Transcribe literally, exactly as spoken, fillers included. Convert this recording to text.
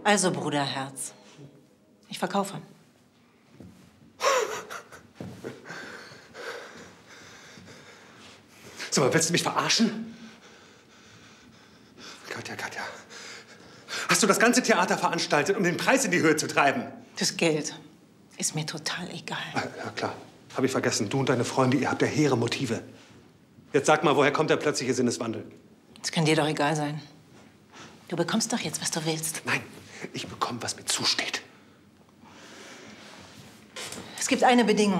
Also, Bruderherz, ich verkaufe. Sag mal, willst du mich verarschen? Katja, Katja. Hast du das ganze Theater veranstaltet, um den Preis in die Höhe zu treiben? Das Geld ist mir total egal. Ja, klar. Habe ich vergessen. Du und deine Freunde, ihr habt ja hehre Motive. Jetzt sag mal, woher kommt der plötzliche Sinneswandel? Das kann dir doch egal sein. Du bekommst doch jetzt, was du willst. Nein, ich bekomme, was mir zusteht. Es gibt eine Bedingung.